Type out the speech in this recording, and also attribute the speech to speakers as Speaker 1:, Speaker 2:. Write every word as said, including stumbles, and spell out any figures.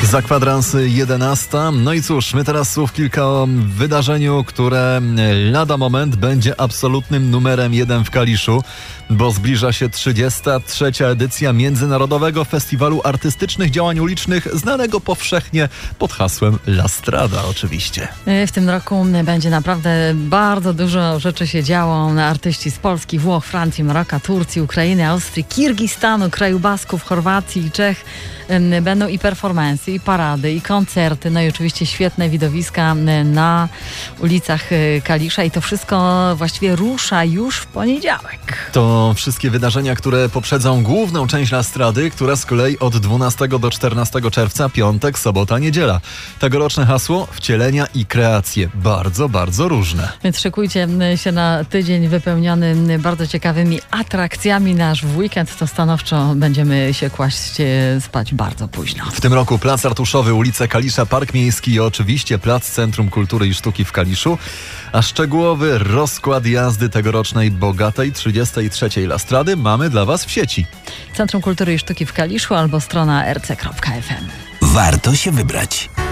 Speaker 1: Za kwadrans jedenasta. No i cóż, my teraz słów kilka o wydarzeniu, które lada moment będzie absolutnym numerem jeden w Kaliszu, bo zbliża się trzydziesta trzecia edycja Międzynarodowego Festiwalu Artystycznych Działań Ulicznych, znanego powszechnie pod hasłem La Strada oczywiście.
Speaker 2: W tym roku będzie naprawdę bardzo dużo rzeczy się działo. Artyści z Polski, Włoch, Francji, Maroka, Turcji, Ukrainy, Austrii, Kirgistanu, kraju Basków, Chorwacji i Czech. Będą i performance'y, i parady, i koncerty, no i oczywiście świetne widowiska na ulicach Kalisza i to wszystko właściwie rusza już w poniedziałek.
Speaker 1: To wszystkie wydarzenia, które poprzedzą główną część La Strady, która z kolei od dwunastego do czternastego czerwca, piątek, sobota, niedziela. Tegoroczne hasło: wcielenia i kreacje. Bardzo, bardzo różne.
Speaker 2: Więc szykujcie się na tydzień wypełniony bardzo ciekawymi atrakcjami. Nasz w weekend to stanowczo będziemy się kłaść spać bardzo późno.
Speaker 1: W tym roku Plac Ratuszowy, ulice Kalisza, Park Miejski i oczywiście Plac Centrum Kultury i Sztuki w Kaliszu. A szczegółowy rozkład jazdy tegorocznej bogatej trzydziestej trzeciej La Strady mamy dla Was w sieci.
Speaker 2: Centrum Kultury i Sztuki w Kaliszu albo strona r c kropka f m.
Speaker 3: Warto się wybrać.